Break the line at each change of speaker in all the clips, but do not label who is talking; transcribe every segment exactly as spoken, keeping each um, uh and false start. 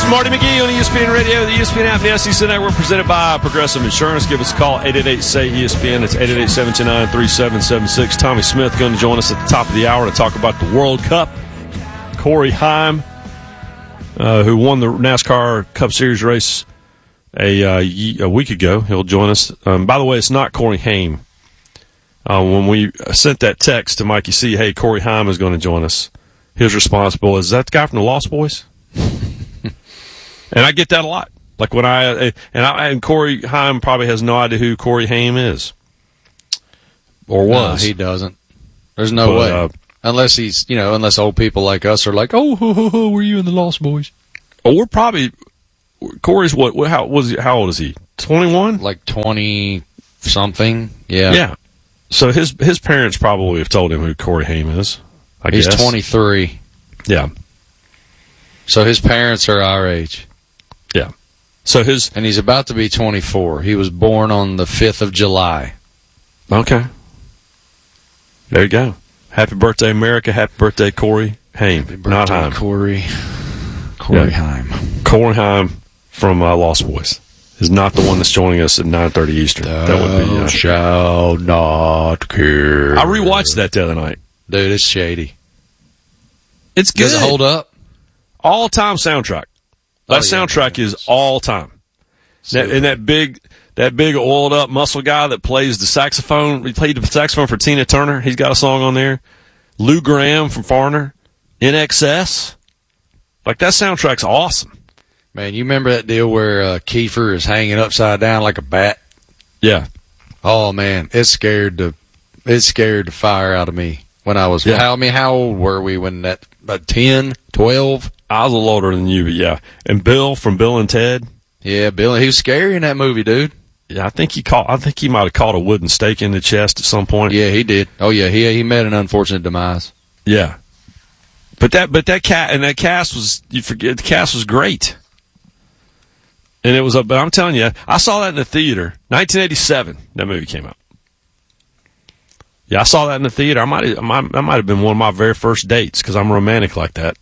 Marty McGee on E S P N Radio, the E S P N app, the S E C Network, presented by Progressive Insurance. Give us a call, eight eight eight, S A Y, E S P N. It's eight eight eight, seven two nine, three seven seven six. Tommy Smith going to join us at the top of the hour to talk about the World Cup. Corey Heim, uh, who won the NASCAR Cup Series race a, uh, a week ago, he'll join us. Um, by the way, it's not Corey Haim. Uh, when we sent that text to Mikey C, hey, Corey Heim is going to join us, his response was, is that the guy from the Lost Boys? And I get that a lot. Like when I, and I, and Corey Heim probably has no idea who Corey Haim is. Or was.
No, he doesn't. There's no
but,
way.
Uh,
unless he's, you know, unless old people like us are like, oh, ho, ho, ho, were you in the Lost Boys?
Oh, we're probably, Corey's what, what how was he, how old is he? twenty-one?
Like twenty something. Yeah.
Yeah. So his, his parents probably have told him who Corey Haim is. I
he's
guess.
twenty-three.
Yeah.
So his parents are our age.
Yeah. So his,
and he's about to be twenty-four. He was born on the fifth of July.
Okay. There you go. Happy birthday, America. Happy birthday, Corey Haim.
Happy birthday,
not Heim.
Corey. Corey
yeah.
Heim.
Corey Heim from uh, Lost Boys is not the one that's joining us at nine thirty Eastern.
Thou
that would be. Uh,
shall not care.
I rewatched that the other night.
Dude, it's shady.
It's good.
Does it hold up?
All time soundtrack. That
Oh, yeah,
soundtrack
man.
is all time. That, and that big, that big oiled up muscle guy that plays the saxophone. He played the saxophone for Tina Turner. He's got a song on there. Lou Graham from Foreigner. In Excess. Like that soundtrack's awesome.
Man, you remember that deal where uh, Kiefer is hanging upside down like a bat?
Yeah.
Oh man, it scared the it scared the fire out of me when I was.
Yeah.
How I mean, how old were we when that? About ten, twelve?
I was a little older than you, but yeah. And Bill from Bill and Ted.
Yeah, Bill. He was scary in that movie, dude.
Yeah, I think he caught. I think he might have caught a wooden stake in the chest at some point.
Yeah, he did. Oh yeah, he he met an unfortunate demise.
Yeah. But that, but that cat and that cast was. You forget the cast was great. And it was a. But I'm telling you, I saw that in the theater. nineteen eighty-seven. That movie came out. Yeah, I saw that in the theater. I might. I might, that might have been one of my very first dates because I'm romantic like that.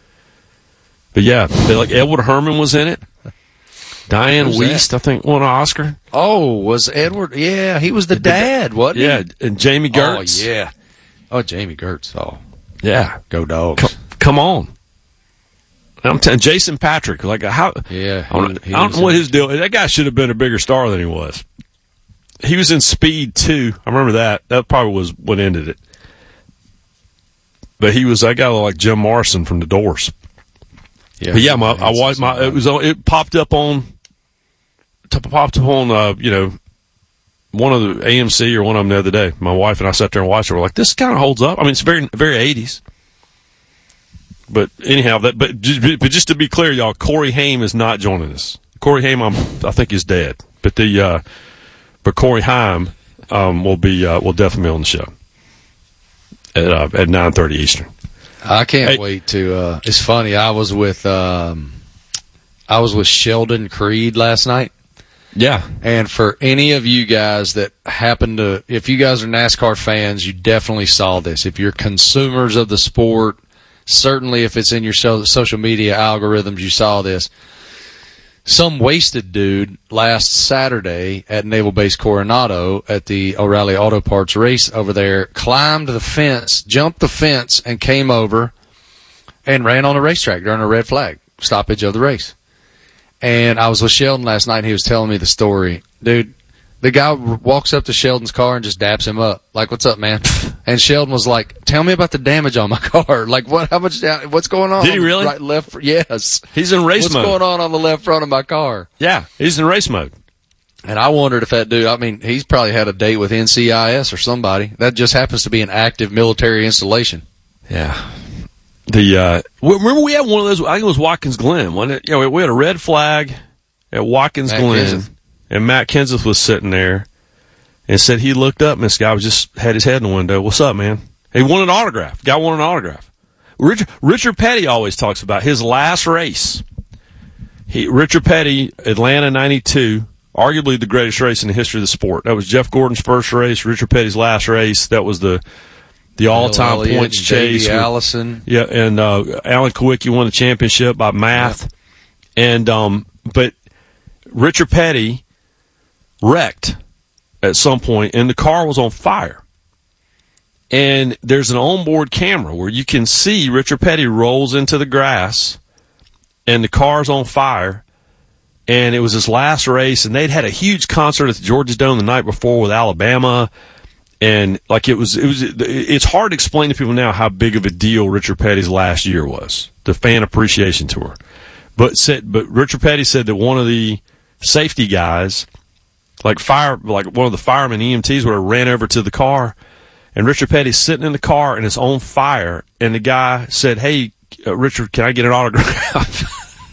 But yeah, they, like Edward Herrmann was in it. Diane
Who's
Wiest,
that?
I think, won an Oscar.
Oh, was Edward? Yeah, he was the dad, wasn't
Yeah,
he?
and Jamie Gertz.
Oh yeah. Oh, Jamie Gertz. Oh,
yeah.
go Dogs.
Come, come on. I'm telling Jason Patrick, like how?
Yeah,
I don't,
he, he
I don't
was
know what
in-
his deal. That guy should have been a bigger star than he was. He was in Speed two. I remember that. That probably was what ended it. But he was. I got like Jim Morrison from The Doors.
Yeah,
But yeah, my I watched my. It was on. It popped up on. T- popped up on. Uh, you know, one of the A M C or one of them the other day. My wife and I sat there and watched it. We're like, this kind of holds up. I mean, it's very very eighties. But anyhow, that but just, but just to be clear, y'all, Corey Haim is not joining us. Corey Haim, I'm, I think, is dead. But the uh, but Corey Haim um, will be uh, will definitely be on the show at uh, at nine thirty Eastern.
I can't
Hey.
wait to. Uh, it's funny. I was with um, I was with Sheldon Creed last night.
Yeah,
And for any of you guys that happen to, if you guys are NASCAR fans, you definitely saw this. If you're consumers of the sport, certainly if it's in your so- social media algorithms, you saw this. Some wasted dude last Saturday at Naval Base Coronado at the O'Reilly Auto Parts race over there climbed the fence, jumped the fence, and came over and ran on the racetrack during a red flag stoppage of the race. And I was with Sheldon last night, and he was telling me the story. Dude, the guy walks up to Sheldon's car and just daps him up. Like, what's up, man? And Sheldon was like, tell me about the damage on my car. Like, what, how much, da- what's going on?
Did he
on the
really?
Right, left, fr- yes.
he's in race
What's
mode.
going on on the left front of my car?
Yeah, he's in race mode.
And I wondered if that dude, I mean, he's probably had a date with N C I S or somebody. That just happens to be an active military installation.
Yeah. The uh, remember we had one of those. I think it was Watkins Glen. Wasn't it? You know, we had a red flag at Watkins
Matt
Glen,
Kenseth.
and Matt Kenseth was sitting there, and said he looked up, and this guy was just had his head in the window. What's up, man? He wanted an autograph. Guy wanted an autograph. Richard, Richard Petty always talks about his last race. He Richard Petty, Atlanta ninety-two, arguably the greatest race in the history of the sport. That was Jeff Gordon's first race. Richard Petty's last race. That was the the all-time
Elliott,
points
J D
chase. with-
Allison.
Yeah, and uh, Alan Kawicki won the championship by math. And, um, but Richard Petty wrecked at some point, and the car was on fire. And there's an onboard camera where you can see Richard Petty rolls into the grass, and the car's on fire. And it was his last race, and they'd had a huge concert at the Georgia Dome the night before with Alabama. And like it was, it was, it's hard to explain to people now how big of a deal Richard Petty's last year was, the fan appreciation tour. But said, but Richard Petty said that one of the safety guys, like fire, like one of the firemen, E M Ts, would have ran over to the car, and Richard Petty's sitting in the car and it's on fire, and the guy said, "Hey, uh, Richard, can I get an autograph?"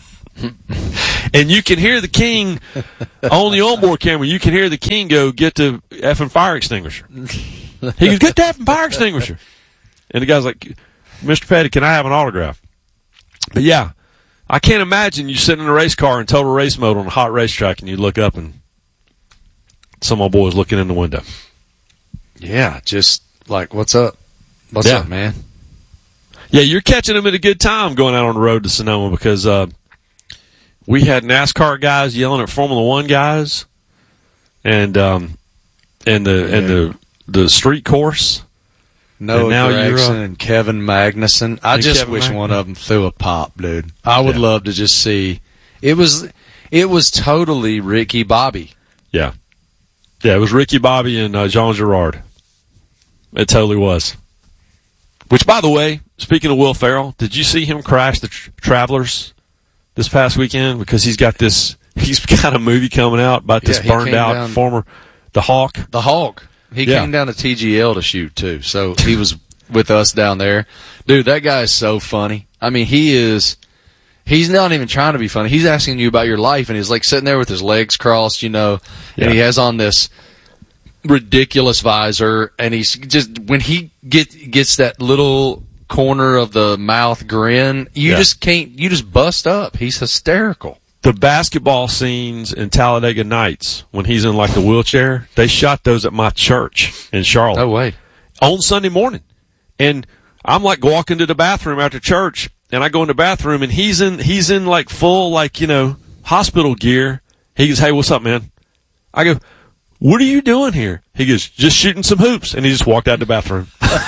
And you can hear the king on the onboard camera. You can hear the king go, "Get the effing fire extinguisher." He goes, "Get the effing fire extinguisher." And the guy's like, "Mister Petty, can I have an autograph?" But yeah, I can't imagine you sitting in a race car in total race mode on a hot racetrack, and you look up and some old boy's looking in the window.
Yeah, just like, what's up? What's
yeah.
up, man?
Yeah, you're catching them at a good time going out on the road to Sonoma, because uh, we had NASCAR guys yelling at Formula One guys, and um, and the yeah. and the the street course.
Noah Gragson uh, and Kevin Magnuson. I just Kevin wish Magnuson. one of them threw a pop, dude. I would yeah. love to just see. It was it was totally Ricky Bobby.
Yeah, yeah, it was Ricky Bobby and uh, Jean Girard. It totally was. Which, by the way, speaking of Will Ferrell, did you see him crash the tra- Travelers this past weekend? Because he's got this, he's got a movie coming out about this yeah, burned out down, former, the Hawk.
The Hawk. He yeah. came down to T G L to shoot too, so he was with us down there. Dude, that guy is so funny. I mean, he is, he's not even trying to be funny. He's asking you about your life, and he's like sitting there with his legs crossed, you know, yeah. and he has on this ridiculous visor, and he's just, when he get, gets that little corner of the mouth grin, you yeah. just can't, you just bust up. He's hysterical.
The basketball scenes in Talladega Nights, when he's in like the wheelchair, they shot those at my church in Charlotte.
No way.
On Sunday morning. And I'm like walking to the bathroom after church, and I go in the bathroom, and he's in, he's in like full, like, you know, hospital gear. He goes, "Hey, what's up, man?" I go, "What are you doing here?" He goes, "Just shooting some hoops." And he just walked out the bathroom.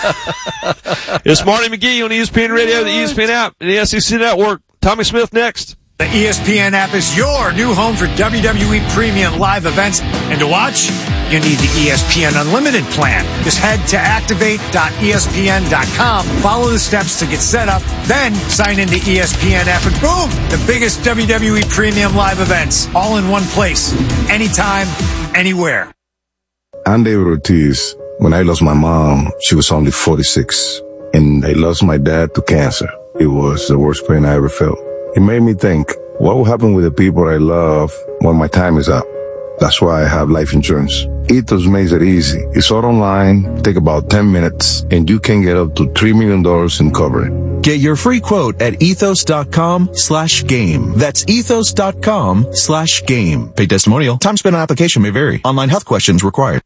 It's Marty McGee on E S P N Radio, the E S P N app, and the S E C Network. Tommy Smith next.
The E S P N app is your new home for W W E premium live events. And to watch, you need the E S P N Unlimited plan. Just head to activate dot E S P N dot com, follow the steps to get set up, then sign into E S P N app, and boom, the biggest W W E premium live events, all in one place, anytime, anywhere.
I'm David Ortiz. When I lost my mom, she was only forty-six, and I lost my dad to cancer. It was the worst pain I ever felt. It made me think, what will happen with the people I love when my time is up? That's why I have life insurance. Ethos makes it easy. It's all online, take about ten minutes, and you can get up to three million dollars in coverage.
Get your free quote at ethos dot com slash game. That's ethos dot com slash game. Paid testimonial. Time spent on application may vary. Online health questions required.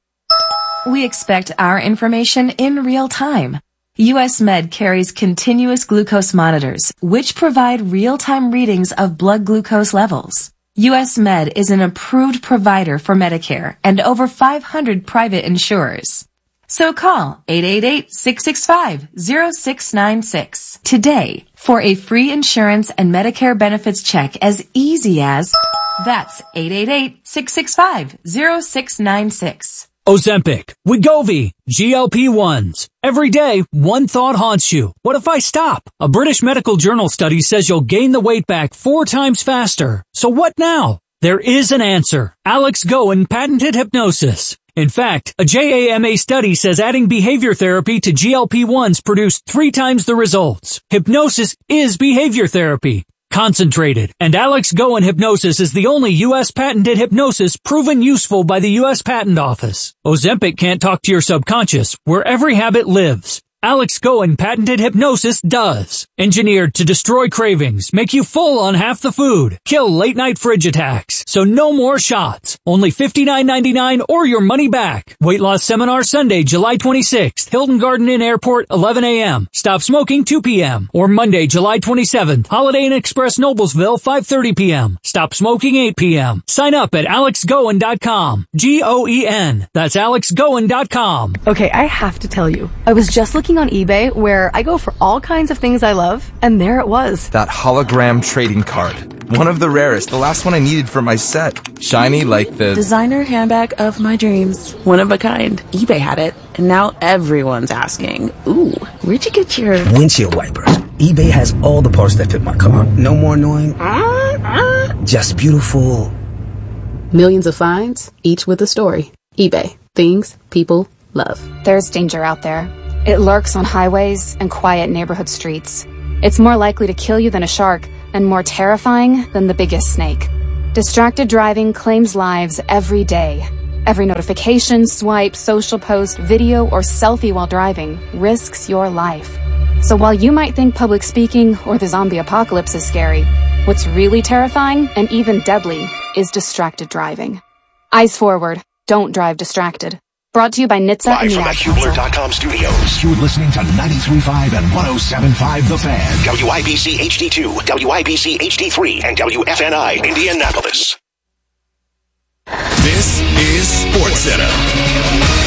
We expect our information in real time. U S Med carries continuous glucose monitors, which provide real-time readings of blood glucose levels. U S Med is an approved provider for Medicare and over five hundred private insurers. So call eight eight eight, six six five, zero six nine six today for a free insurance and Medicare benefits check as easy as, that's eight eight eight, six six five, zero six nine six.
Ozempic, Wegovy, G L P ones. Every day, one thought haunts you. What if I stop? A British medical journal study says you'll gain the weight back four times faster. So what now? There is an answer. Alex Goen patented hypnosis. In fact, a J A M A study says adding behavior therapy to G L P ones produced three times the results. Hypnosis is behavior therapy. Concentrated. And Alex Goen Hypnosis is the only U S patented hypnosis proven useful by the U S Patent Office. Ozempic can't talk to your subconscious, where every habit lives. Alex Goen patented hypnosis does. Engineered to destroy cravings, make you full on half the food, kill late night fridge attacks. So no more shots. Only fifty-nine ninety-nine or your money back. Weight loss seminar Sunday, July twenty-sixth. Hilton Garden Inn Airport, eleven a.m. Stop smoking, two p.m. Or Monday, July twenty-seventh. Holiday Inn Express Noblesville, five thirty p.m. Stop smoking, eight p.m. Sign up at alex goen dot com. G O E N. That's alex goen dot com.
Okay, I have to tell you. I was just looking on eBay where I go for all kinds of things I love, and there it was.
That hologram trading card. One of the rarest, the last one I needed for my set. Shiny like the
designer handbag of my dreams. One of a kind. eBay had it, and now everyone's asking, ooh, where'd you get your
windshield wipers? eBay has all the parts that fit my car. No more annoying, just beautiful.
Millions of finds, each with a story. eBay. Things people love.
There's danger out there. It lurks on highways and quiet neighborhood streets. It's more likely to kill you than a shark, and more terrifying than the biggest snake. Distracted driving claims lives every day. Every notification, swipe, social post, video, or selfie while driving risks your life. So while you might think public speaking or the zombie apocalypse is scary, what's really terrifying and even deadly is distracted driving. Eyes forward. Don't drive distracted. Brought to you by N H T S A and the Ad Council.
Live from the Hubler dot com studios. You're listening to ninety-three point five and one oh seven point five The Fan. W I B C H D two, W I B C H D three, and W F N I Indianapolis.
This is SportsCenter.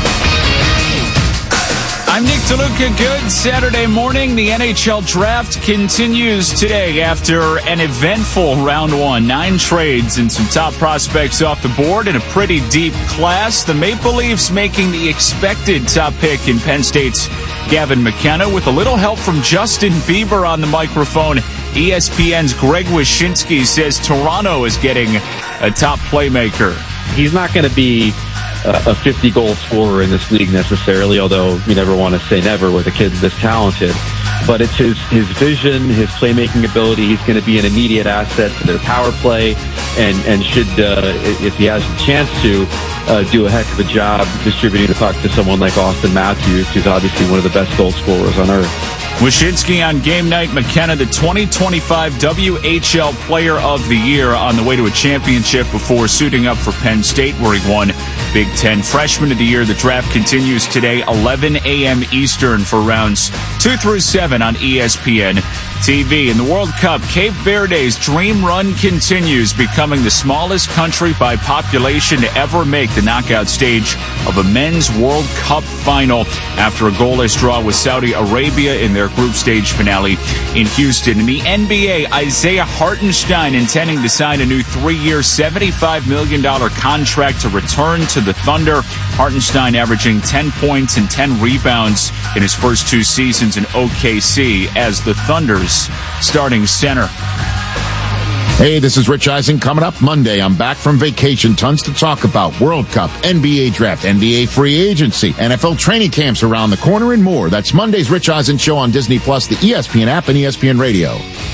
I'm Nick DeLuca. Good Saturday morning. The N H L draft continues today after an eventful round one. Nine trades and some top prospects off the board in a pretty deep class. The Maple Leafs making the expected top pick in Penn State's Gavin McKenna with a little help from Justin Bieber on the microphone. E S P N's Greg Wyshynski says Toronto is getting a top playmaker.
He's not going to be a fifty-goal scorer in this league necessarily, although you never want to say never with a kid this talented. But it's his, his vision, his playmaking ability. He's going to be an immediate asset to their power play, and, and should, uh, if he has a chance to, uh, do a heck of a job distributing the puck to someone like Austin Matthews, who's obviously one of the best goal scorers on earth.
Wyshynski on game night. McKenna, the twenty twenty-five W H L Player of the Year, on the way to a championship before suiting up for Penn State, where he won Big Ten Freshman of the Year. The draft continues today, eleven a.m. Eastern, for rounds two through seven on E S P N T V. In the World Cup, Cape Verde's dream run continues, becoming the smallest country by population to ever make the knockout stage of a men's World Cup final after a goalless draw with Saudi Arabia in their group stage finale in Houston. In the N B A, Isaiah Hartenstein intending to sign a new three-year, seventy-five million dollars contract to return to the Thunder. Hartenstein averaging ten points and ten rebounds in his first two seasons in O K C as the Thunder's starting center.
Hey, this is Rich Eisen. Coming up Monday, I'm back from vacation. Tons to talk about. World Cup, N B A draft, N B A free agency, N F L training camps around the corner, and more. That's Monday's Rich Eisen Show on Disney Plus, the E S P N app, and E S P N Radio.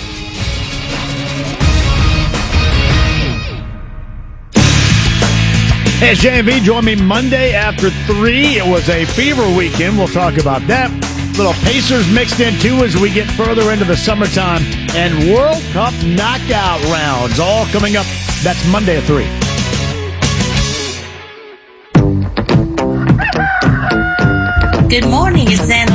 Hey, it's J M V. Join me Monday after three. It was a fever weekend. We'll talk about that. Little Pacers mixed in, too, as we get further into the summertime. And World Cup knockout rounds all coming up. That's Monday at three.
Good morning, it's San